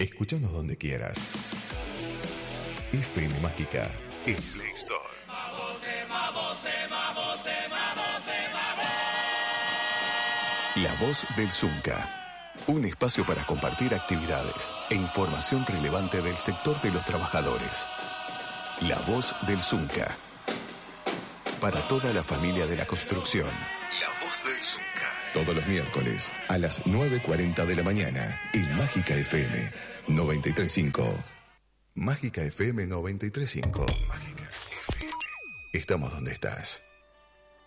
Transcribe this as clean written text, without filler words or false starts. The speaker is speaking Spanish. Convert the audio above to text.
Escúchanos donde quieras. FM Mágica, el Play Store. La voz del Zunca. Un espacio para compartir actividades e información relevante del sector de los trabajadores. La voz del Zunca. Para toda la familia de la construcción. La voz del Zunca. Todos los miércoles a las 9:40 de la mañana en Mágica FM 93.5. Mágica FM 93.5. Mágica FM. Estamos donde estás.